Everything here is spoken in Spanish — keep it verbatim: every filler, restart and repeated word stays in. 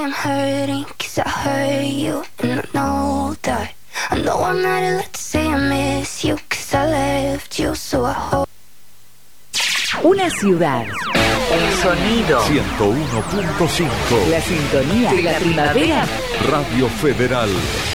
I'm hurting, cause I hurt you, and I know that. I know I'm not allowed to say I miss you, cause I left you, so I hope. Una ciudad, un sonido, ciento uno punto cinco. La sintonía de la primavera. Radio Federal.